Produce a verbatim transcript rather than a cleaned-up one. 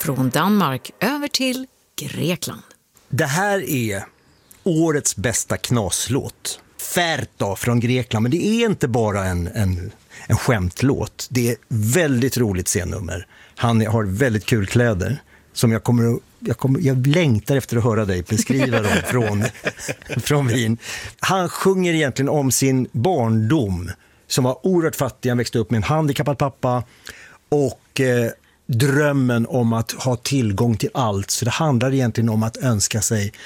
Från Danmark över till Grekland. Det här är årets bästa knaslåt. Färta från Grekland. Men det är inte bara en, en, en skämtlåt. Det är väldigt roligt scennummer. Han har väldigt kul kläder som jag kommer att Jag, kommer, jag längtar efter att höra dig beskriva dem från, från Wien. Han sjunger egentligen om sin barndom som var oerhört fattig. Han växte upp med en handikappad pappa och eh, drömmen om att ha tillgång till allt. Så det handlar egentligen om att önska sig